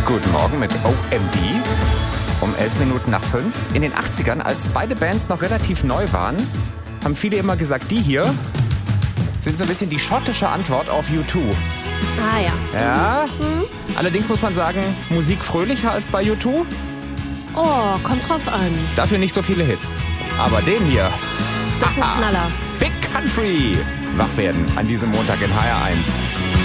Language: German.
Guten Morgen mit OMD. Um 11 Minuten nach 5. In den 80ern, als beide Bands noch relativ neu waren, haben viele immer gesagt, die hier sind so ein bisschen die schottische Antwort auf U2. Ah ja. Ja, allerdings muss man sagen, Musik fröhlicher als bei U2. Oh, kommt drauf an. Dafür nicht so viele Hits. Aber den hier, Das ist ein Knaller. Big Country. Wach werden an diesem Montag in HR1.